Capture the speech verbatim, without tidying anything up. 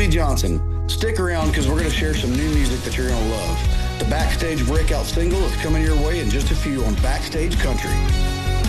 Johnson. Stick around because we're going to share some new music that you're going to love. The Backstage breakout single is coming your way in just a few on Backstage Country.